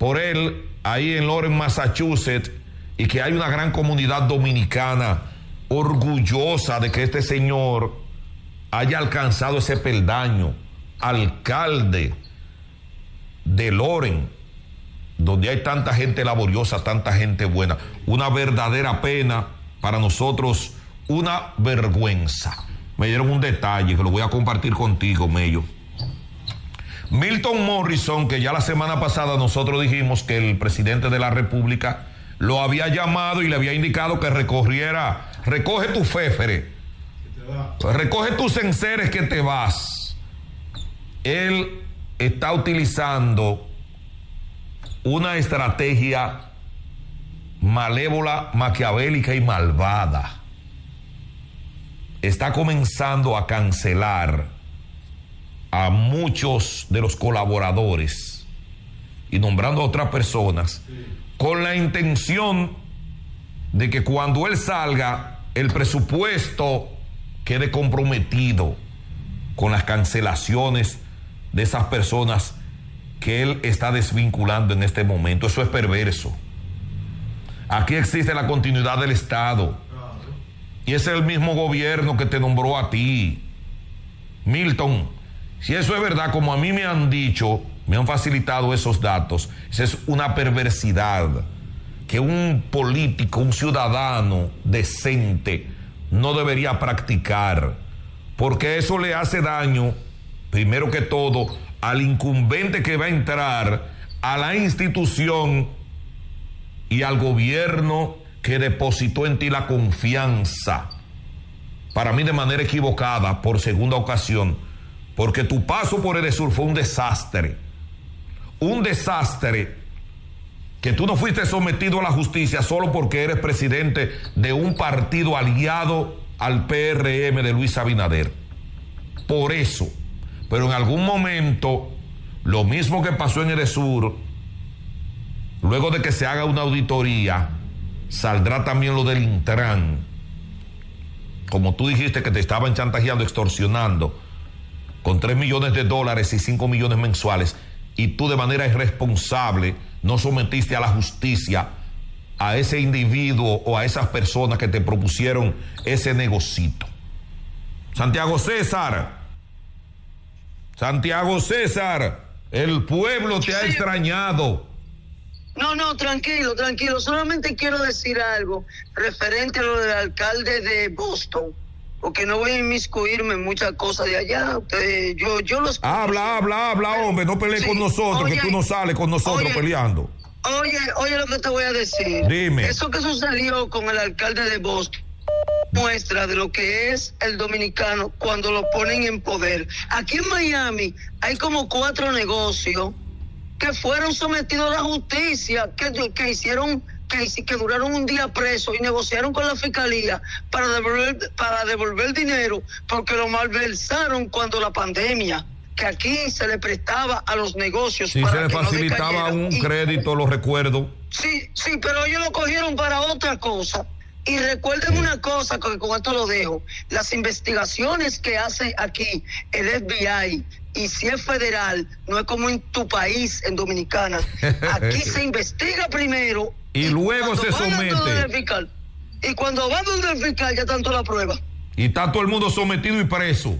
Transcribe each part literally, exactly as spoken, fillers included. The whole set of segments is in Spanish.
por él ahí en Lawrence, Massachusetts, y que hay una gran comunidad dominicana orgullosa de que este señor haya alcanzado ese peldaño, alcalde de Lawrence, donde hay tanta gente laboriosa, tanta gente buena. Una verdadera pena para nosotros, una vergüenza. Me dieron un detalle que lo voy a compartir contigo, Mello. Milton Morrison, que ya la semana pasada nosotros dijimos que el presidente de la República lo había llamado y le había indicado que recorriera, recoge tu féfere, recoge tus enseres que te vas. Él está utilizando una estrategia malévola, maquiavélica y malvada. Está comenzando a cancelar a muchos de los colaboradores y nombrando a otras personas, sí, con la intención de que cuando él salga el presupuesto quede comprometido con las cancelaciones de esas personas que él está desvinculando en este momento. Eso es perverso. Aquí existe la continuidad del Estado y ese es el mismo gobierno que te nombró a ti, Milton. Si eso es verdad, como a mí me han dicho, me han facilitado esos datos, esa es una perversidad que un político, un ciudadano decente no debería practicar, porque eso le hace daño, primero que todo, al incumbente que va a entrar, a la institución y al gobierno que depositó en ti la confianza, para mí de manera equivocada, por segunda ocasión, porque tu paso por Edesur fue un desastre, un desastre que tú no fuiste sometido a la justicia solo porque eres presidente de un partido aliado al P R M de Luis Abinader. Por eso, pero en algún momento, lo mismo que pasó en Edesur, luego de que se haga una auditoría, saldrá también lo del Intran. Como tú dijiste que te estaban chantajeando, extorsionando, con tres millones de dólares y cinco millones mensuales, y tú de manera irresponsable no sometiste a la justicia a ese individuo o a esas personas que te propusieron ese negocito. Santiago César, Santiago César, el pueblo te ha extrañado. No, no, tranquilo, tranquilo, solamente quiero decir algo referente a lo del alcalde de Boston, porque no voy a inmiscuirme en muchas cosas de allá. Usted, yo, yo los... Habla, habla, habla, hombre, no pelees sí, con nosotros, oye, que tú no sales con nosotros oye, peleando. Oye, oye lo que te voy a decir. Dime. Eso que sucedió con el alcalde de Boston muestra de lo que es el dominicano cuando lo ponen en poder. Aquí en Miami hay como cuatro negocios que fueron sometidos a la justicia, que, que hicieron... Que, que duraron un día preso y negociaron con la fiscalía para devolver, para devolver dinero porque lo malversaron cuando la pandemia, que aquí se le prestaba a los negocios. Sí, para se le facilitaba no un y, crédito, lo recuerdo. Sí, sí, pero ellos lo cogieron para otra cosa. Y recuerden sí. una cosa, que con esto lo dejo, las investigaciones que hace aquí el F B I, y si es federal, no es como en tu país, en Dominicana, aquí se investiga primero y, y luego se somete. Fiscal, y cuando van donde el fiscal ya tanto la prueba. Y está todo el mundo sometido y preso.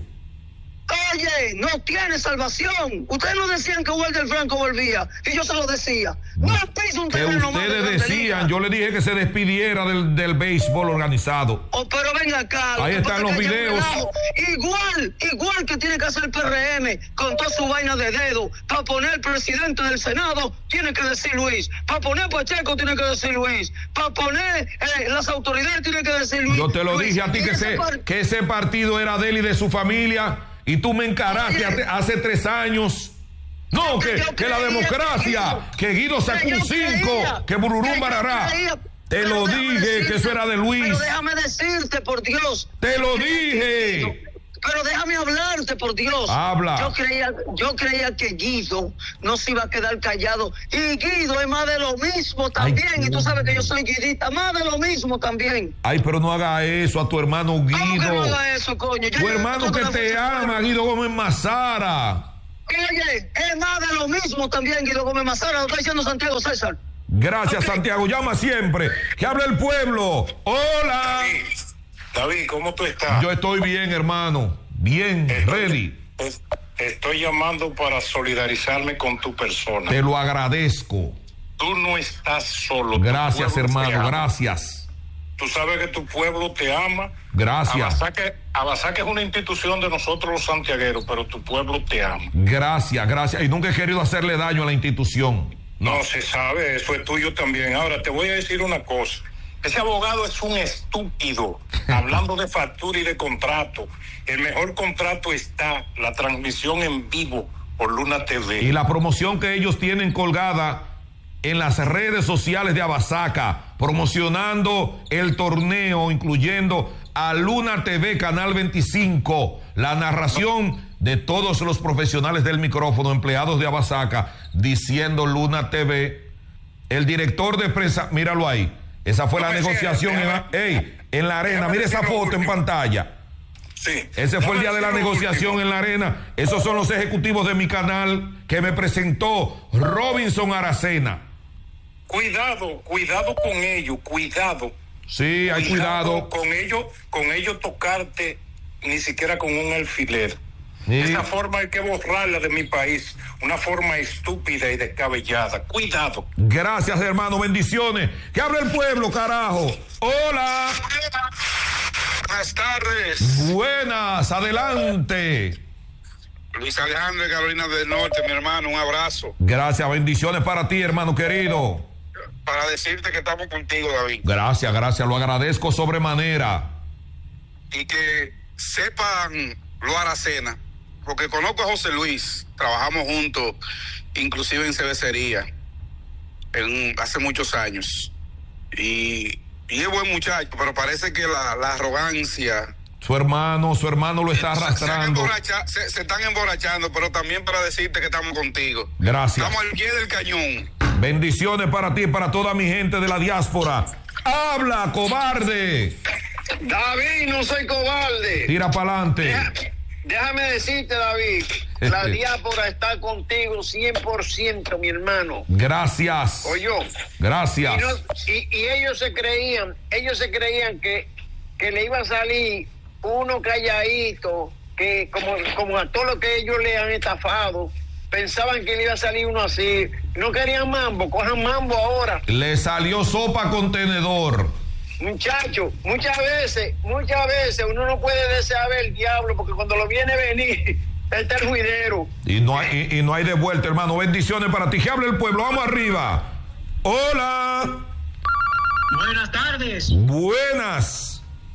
Oye, no tiene salvación. Ustedes no decían que Walter Franco volvía, y yo se lo decía. No pisa un terreno más. Ustedes decían, yo le dije que se despidiera del, del béisbol organizado. Oh, pero venga acá. Ahí están los videos. Igual, igual que tiene que hacer el P R M con toda su vaina de dedo. Para poner presidente del Senado, tiene que decir Luis. Para poner Pacheco, tiene que decir Luis. Para poner eh, las autoridades, tiene que decir Luis. Yo te lo Luis, dije a ti que, se, par... que ese partido era de él y de su familia. Y tú me encaraste hace, hace tres años. No, que, que, que la democracia, que Guido sacó un cinco, que Bururum Barará. Te lo dije, que eso era de Luis. Pero déjame decirte, por Dios. Te lo dije. Pero déjame hablarte, por Dios. Habla. Yo creía, yo creía que Guido no se iba a quedar callado. Y Guido es más de lo mismo también. Ay, y tú sabes que yo soy guidista, más de lo mismo también. Ay, pero no haga eso a tu hermano Guido. ¿Cómo que no haga eso, coño? Yo tu hermano que te ama, Guido Gómez Mazara. Oye, es más de lo mismo también, Guido Gómez Mazara, lo está diciendo Santiago César. Gracias, Okay. Santiago. Llama siempre. Que hable el pueblo. Hola. David, David, ¿cómo tú estás? Yo estoy bien, hermano. Bien, Estoy- ready. es- Estoy llamando para solidarizarme con tu persona. Te lo agradezco. Tú no estás solo. Tu Gracias, pueblo te hermano. ama. Gracias. Tú sabes que tu pueblo te ama. Gracias. Abasaque, Abasaque es una institución de nosotros los santiagueros, pero tu pueblo te ama. Gracias, gracias. Y nunca he querido hacerle daño a la institución. No, se sabe, eso es tuyo también. Ahora, te voy a decir una cosa. Ese abogado es un estúpido, hablando de factura y de contrato. El mejor contrato está la transmisión en vivo por Luna T V. Y la promoción que ellos tienen colgada en las redes sociales de Abasaca, promocionando el torneo, incluyendo a Luna T V, Canal veinticinco, la narración de todos los profesionales del micrófono, empleados de Abasaca, diciendo Luna T V, el director de prensa, míralo ahí, esa fue No la me negociación sigas, en, la- déjame- ey, en la arena, déjame mire esa decir lo foto en último. pantalla. Sí. Ese fue el día de la Déjame decir lo negociación último. en la arena. Esos son los ejecutivos de mi canal que me presentó Robinson Aracena. Cuidado, cuidado con ellos, cuidado. Sí, hay cuidado. Con ellos, con ellos tocarte ni siquiera con un alfiler. Sí. Esa forma hay que borrarla de mi país. Una forma estúpida y descabellada. Cuidado. Gracias, hermano. Bendiciones. Que hable el pueblo, carajo. Hola. Buenas tardes, Buenas. Adelante. Luis Alejandro de Carolina del Norte, mi hermano, un abrazo. Gracias. Bendiciones para ti, hermano querido. Para decirte que estamos contigo, David, Gracias, gracias. Lo agradezco sobremanera. y que sepan lo Aracena, porque conozco a José Luis, trabajamos juntos, inclusive en cervecería, en, hace muchos años, y, y es buen muchacho, pero parece que la, la arrogancia... Su hermano, su hermano lo está Se, se han arrastrando. emborracha- se- se están emborrachando, pero también para decirte que estamos contigo. Gracias. Estamos al pie del cañón. Bendiciones para ti y para toda mi gente de la diáspora. Habla, cobarde. David, no soy cobarde. Tira para adelante. Deja- déjame decirte, David, la diáspora está contigo cien por ciento, mi hermano. Gracias. Oye, Gracias. y, no- y- y ellos se creían, ellos se creían que, que le iba a salir uno calladito, que como, como a todo lo que ellos le han estafado, pensaban que le iba a salir uno así. No querían mambo, cojan mambo ahora. Le salió sopa con tenedor. Muchachos, muchas veces, muchas veces uno no puede desear ver el diablo, porque cuando lo viene a venir, está el juidero. Y no hay, y, y no hay de vuelta, hermano. Bendiciones para ti. Que hable el pueblo. Vamos arriba. Hola. Buenas tardes. Buenas.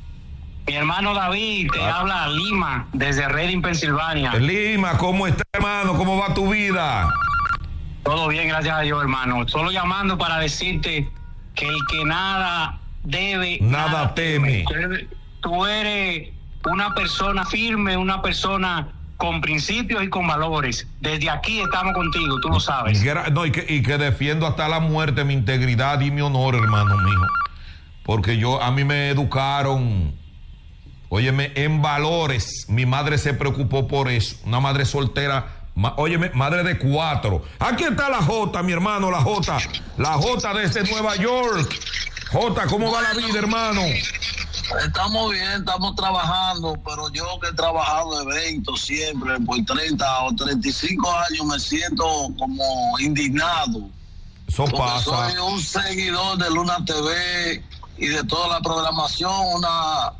Mi hermano David, te habla Lima, desde Reading, Pensilvania. Lima, ¿cómo está, hermano? ¿Cómo va tu vida? Todo bien, gracias a Dios, hermano. Solo llamando para decirte que el que nada debe, Nada teme. Tú eres- Tú eres una persona firme, una persona con principios y con valores. Desde aquí estamos contigo, tú lo sabes. Gra- No, y que, y que defiendo hasta la muerte mi integridad y mi honor, hermano mío. Porque yo, a mí me educaron, óyeme, en valores. Mi madre se preocupó por eso. Una madre soltera, ma- óyeme, madre de cuatro. Aquí está la Jota, mi hermano, la Jota. La Jota desde Nueva York. Jota, ¿cómo va la vida, hermano? Estamos bien, estamos trabajando, pero yo que he trabajado eventos siempre por treinta o treinta y cinco años me siento como indignado. Eso Porque pasa. soy un seguidor de Luna T V y de toda la programación, una,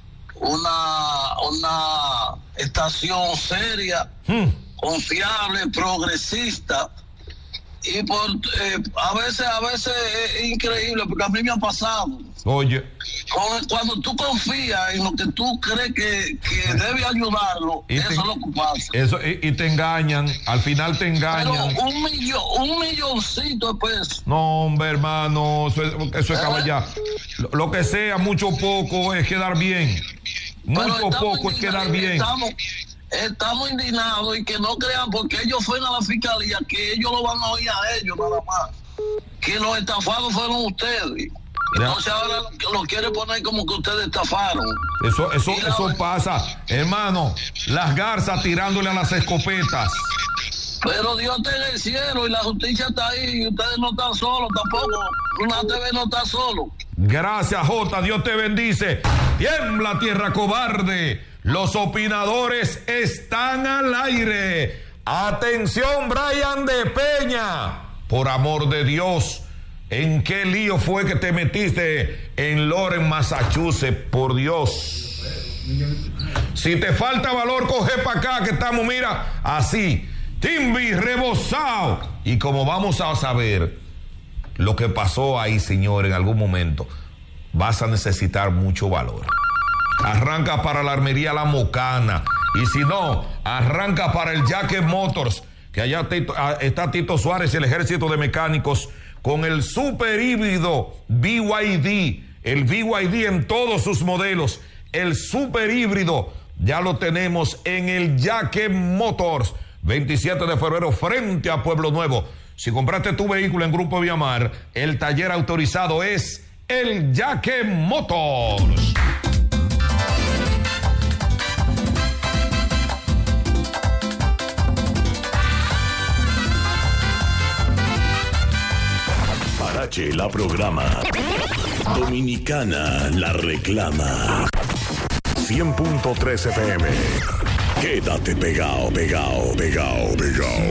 una, una estación seria, Hmm. confiable, progresista. Y por eh, a veces, a veces es increíble, porque a mí me ha pasado. Oye, Con- Cuando tú confías en lo que tú crees que, que debe ayudarlo, Y eso te- es lo que pasa. eso, y, y te engañan. Al final te Pero engañan. un millón, un milloncito de pesos. No, hombre, hermano, eso es, eso es caballar. Lo, lo que sea, mucho o poco, es quedar bien. Pero Mucho o estamos poco es quedar indignados, bien. Estamos, estamos indignados y que no crean porque ellos fueron a la fiscalía, que ellos lo van a oír a ellos nada más. Que los estafados fueron ustedes. Entonces ahora lo, lo quiere poner como que ustedes estafaron. Eso, eso, Mira, eso bueno. pasa. Hermano, las garzas tirándole a las escopetas. Pero Dios está en el cielo y la justicia está ahí y ustedes no están solos tampoco. Una T V no está solo. Gracias, Jota. Dios te bendice. Tiembla, tierra cobarde. Los opinadores están al aire. Atención, Brian de Peña. Por amor de Dios, ¿en qué lío fue que te metiste en Lawrence, Massachusetts? Por Dios. Si te falta valor, coge para acá que estamos, mira, así. Timbi rebosado. Y como vamos a saber lo que pasó ahí, señor, en algún momento, vas a necesitar mucho valor. Arranca para la armería La Mocana. Y si no, arranca para el Jacket Motors, que allá está Tito Suárez y el ejército de mecánicos con el super híbrido B Y D. El B Y D en todos sus modelos. El super híbrido ya lo tenemos en el Jacket Motors. veintisiete de febrero frente a Pueblo Nuevo. Si compraste tu vehículo en Grupo Viamar, el taller autorizado es el Jacket Motors. Parache la programa. Dominicana la reclama. cien punto tres F M. Quédate pegado, pegado, pegado, pegado.